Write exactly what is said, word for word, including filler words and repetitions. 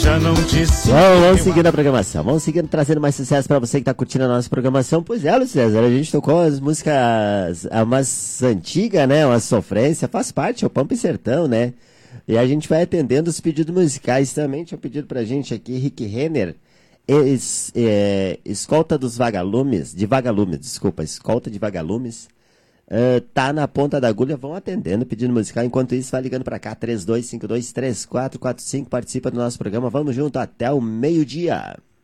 já não disse. Bom, vamos seguindo a programação. Vamos seguindo, trazendo mais sucesso pra você que tá curtindo a nossa programação. Pois é, Lúcio César, a gente tocou as músicas umas antigas, né? Uma sofrência, faz parte, é o Pampa e Sertão, né? E a gente vai atendendo os pedidos musicais também. Tinha um pedido pra gente aqui, Rick Renner. Es, é, escolta dos Vagalumes, de Vagalumes, desculpa, Escolta de Vagalumes. Uh, tá na ponta da agulha, vão atendendo, pedindo musical. Enquanto isso, vai ligando pra cá, três dois cinco dois, três quatro quatro cinco, participa do nosso programa. Vamos junto até o meio-dia.